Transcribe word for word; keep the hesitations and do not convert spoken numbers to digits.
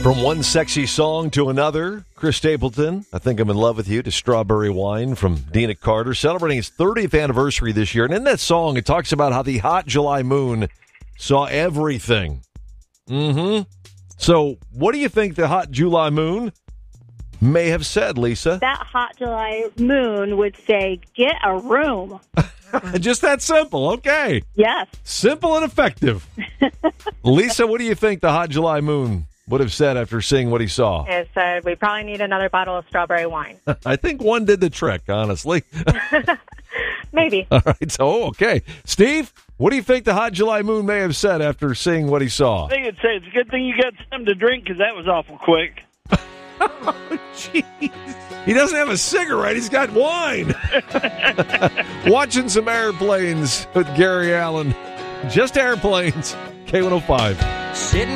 From one sexy song to another, Chris Stapleton, I Think I'm in Love with You, to Strawberry Wine from Dina Carter, celebrating his thirtieth anniversary this year. And in that song, it talks about how the hot July moon saw everything. Mm-hmm. So what do you think the hot July moon may have said, Lisa? That hot July moon would say, get a room. Just that simple. Okay. Yes. Simple and effective. Lisa, what do you think the hot July moon would have said after seeing what he saw? It said, we probably need another bottle of strawberry wine. I think one did the trick, honestly. Maybe. All right. So, okay. Steve, what do you think the hot July moon may have said after seeing what he saw? I think it'd say, it's a good thing you got something to drink because that was awful quick. Oh, jeez. He doesn't have a cigarette. He's got wine. Watching some airplanes with Gary Allen. Just airplanes. K one oh five. Sitting